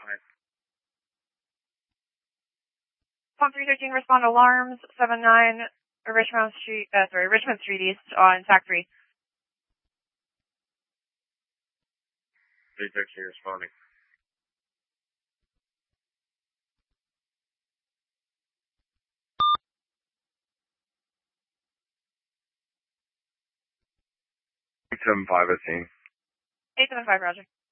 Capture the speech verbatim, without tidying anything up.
Pump three thirteen, respond alarms, seven nine, Richmond Street, uh, sorry, Richmond Street East on T A C three. three thirteen responding. eight seven five, I see. eight seven five, roger.